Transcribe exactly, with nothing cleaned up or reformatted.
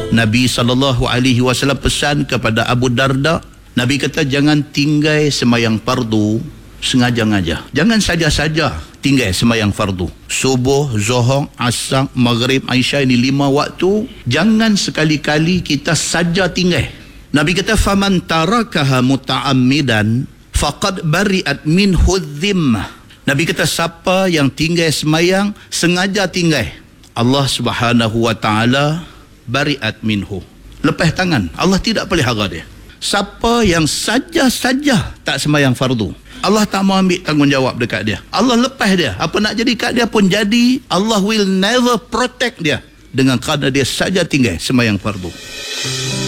Nabi sallallahu alaihi wasallam pesan kepada Abu Darda, Nabi kata jangan tinggal semayang fardu sengaja-ngaja. Jangan saja-saja tinggal semayang fardu. Subuh, Zuhur, Asar, Maghrib, Isya, ini lima waktu. Jangan sekali-kali kita saja tinggal. Nabi kata faman tarakaha muta'ammidan faqad bari'at minhu dhimmah. Nabi kata siapa yang tinggal semayang sengaja tinggal, Allah Subhanahu wa taala bari'at minhu, lepas tangan. Allah tidak pelihara dia. Siapa yang saja-saja tak semayang fardu, Allah tak mau ambil tanggungjawab dekat dia. Allah lepas dia. Apa nak jadi kat dia pun jadi. Allah will never protect dia dengan kerana dia saja tinggal semayang fardu.